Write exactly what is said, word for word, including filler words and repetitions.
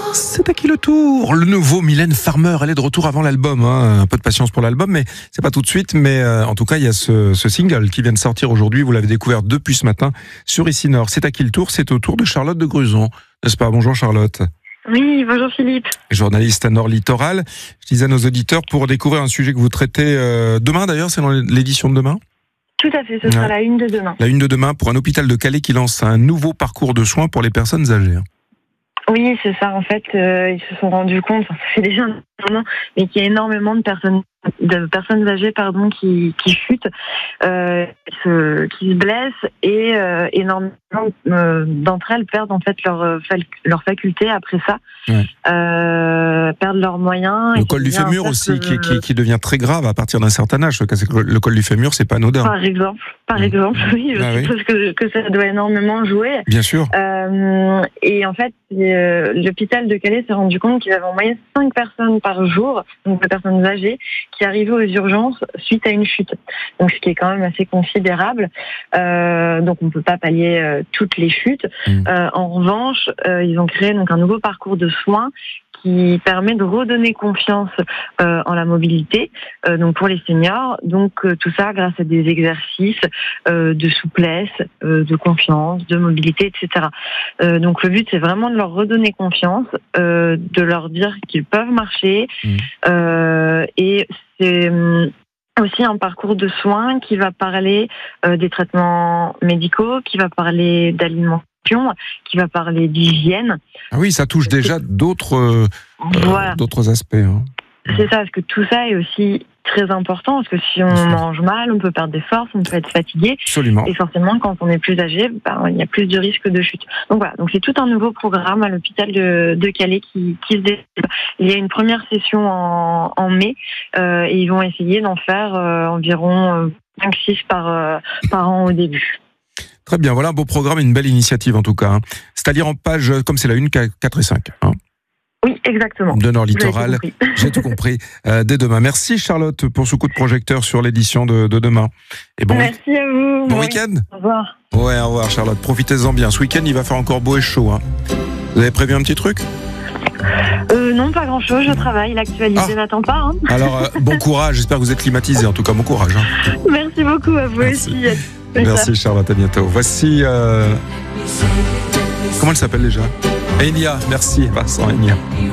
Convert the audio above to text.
C'est à qui le tour? Le nouveau Mylène Farmer, elle est de retour avant l'album. Hein. Un peu de patience pour l'album, mais c'est pas tout de suite. Mais euh, en tout cas, il y a ce, ce single qui vient de sortir aujourd'hui. Vous l'avez découvert depuis ce matin sur Ici Nord. C'est à qui le tour? C'est au tour de Charlotte de Gruson, n'est-ce pas? Bonjour Charlotte. Oui, bonjour Philippe. Journaliste à Nord Littoral. Je disais à nos auditeurs pour découvrir un sujet que vous traitez euh, demain d'ailleurs, c'est dans l'édition de demain. Tout à fait, ce sera ouais. la une de demain. La une de demain pour un hôpital de Calais qui lance un nouveau parcours de soins pour les personnes âgées. Oui, c'est ça. En fait, euh, ils se sont rendus compte, ça fait déjà un moment, mais qu'il y a énormément de personnes, de personnes âgées, pardon, qui, qui chutent, euh, qui, se, qui se blessent, et euh, énormément euh, d'entre elles perdent en fait leur leur faculté après ça, ouais. euh, perdent leurs moyens. Le col du fémur aussi, euh... qui, qui, qui devient très grave à partir d'un certain âge. Le col du fémur, c'est pas anodin. Par exemple, par exemple, oui, je ah, suppose oui. que, que ça doit énormément jouer. Bien sûr. Euh, et en fait, euh, l'hôpital de Calais s'est rendu compte qu'il avait en moyenne cinq personnes par jour, donc des personnes âgées, qui arrivaient aux urgences suite à une chute. Donc, ce qui est quand même assez considérable. Euh, donc, on ne peut pas pallier euh, toutes les chutes. Mmh. Euh, en revanche, euh, ils ont créé donc un nouveau parcours de soins qui permet de redonner confiance euh, en la mobilité, euh, donc pour les seniors. Donc euh, tout ça grâce à des exercices euh, de souplesse, euh, de confiance, de mobilité, et cetera. Euh, donc le but c'est vraiment de leur redonner confiance, euh, de leur dire qu'ils peuvent marcher, mmh. euh, et c'est aussi un parcours de soins qui va parler euh, des traitements médicaux, qui va parler d'alimentation, qui va parler d'hygiène. Ah oui, ça touche déjà d'autres, euh, voilà. euh, d'autres aspects. Hein. C'est ça, parce que tout ça est aussi très important, parce que si on mange mal, on peut perdre des forces, on peut être fatigué. Absolument. Et forcément, quand on est plus âgé, ben, il y a plus de risques de chute. Donc voilà, donc c'est tout un nouveau programme à l'hôpital de, de Calais qui, qui se développe. Il y a une première session en, en mai, euh, et ils vont essayer d'en faire euh, environ euh, cinq six par, euh, par an au début. Très bien, voilà un beau programme et une belle initiative en tout cas. Hein. C'est-à-dire en page, comme c'est la une, quatre et cinq. Hein. Oui, exactement. De Nord Littoral, j'ai tout compris. Euh, dès demain. Merci Charlotte pour ce coup de projecteur sur l'édition de, de demain. Et bon Merci week- à vous. Bon week-end. Au revoir. Ouais, au revoir Charlotte. Profitez-en bien. Ce week-end, il va faire encore beau et chaud. Hein. Vous avez prévu un petit truc ? Euh, non, pas grand-chose. Je travaille. L'actualité ah. n'attend pas. Hein. Alors, euh, bon courage. J'espère que vous êtes climatisé. En tout cas, bon courage. Hein. Merci beaucoup à vous Merci. aussi. Merci Charlotte, à bientôt. Voici... Euh... Comment elle s'appelle déjà ? Enya, merci Vincent Enya.